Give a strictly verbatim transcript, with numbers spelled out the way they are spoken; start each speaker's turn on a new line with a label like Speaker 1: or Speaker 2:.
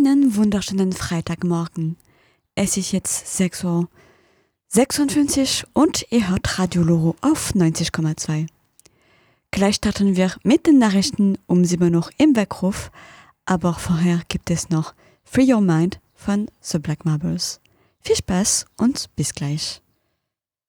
Speaker 1: Einen wunderschönen Freitagmorgen. Es ist jetzt sechs Uhr sechsundfünfzig und ihr hört Radio Loro auf neunzig Komma zwei. Gleich starten wir mit den Nachrichten um sieben Uhr im Weckruf, aber vorher gibt es noch Free Your Mind von The Black Marbles. Viel Spaß und bis gleich.